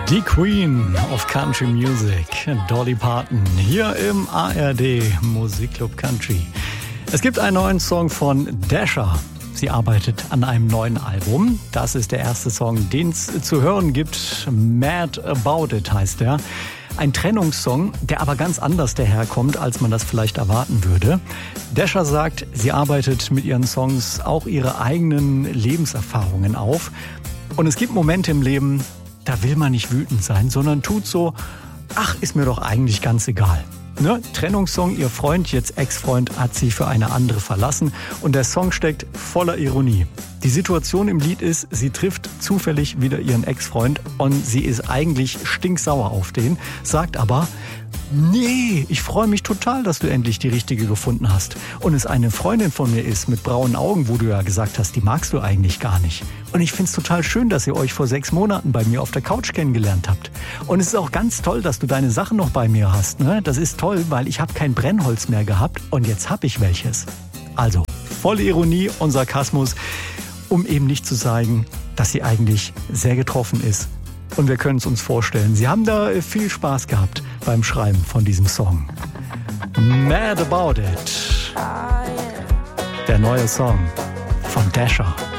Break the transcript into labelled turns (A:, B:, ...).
A: Die Queen of Country Music, Dolly Parton, hier im ARD Musikclub Country. Es gibt einen neuen Song von Dasher. Sie arbeitet an einem neuen Album. Das ist der erste Song, den es zu hören gibt. Mad About It heißt er. Ein Trennungssong, der aber ganz anders daherkommt, als man das vielleicht erwarten würde. Dasher sagt, sie arbeitet mit ihren Songs auch ihre eigenen Lebenserfahrungen auf. Und es gibt Momente im Leben, da will man nicht wütend sein, sondern tut so, ach, ist mir doch eigentlich ganz egal. Ne? Trennungssong, ihr Freund, jetzt Ex-Freund, hat sie für eine andere verlassen und der Song steckt voller Ironie. Die Situation im Lied ist, sie trifft zufällig wieder ihren Ex-Freund und sie ist eigentlich stinksauer auf den, sagt aber, nee, ich freue mich total, dass du endlich die Richtige gefunden hast. Und es eine Freundin von mir ist mit braunen Augen, wo du ja gesagt hast, die magst du eigentlich gar nicht. Und ich finde es total schön, dass ihr euch vor 6 Monaten bei mir auf der Couch kennengelernt habt. Und es ist auch ganz toll, dass du deine Sachen noch bei mir hast. Ne? Das ist toll, weil ich habe kein Brennholz mehr gehabt und jetzt habe ich welches. Also, volle Ironie und Sarkasmus, um eben nicht zu zeigen, dass sie eigentlich sehr getroffen ist. Und wir können es uns vorstellen, sie haben da viel Spaß gehabt beim Schreiben von diesem Song. Mad About It. Der neue Song von Dasher.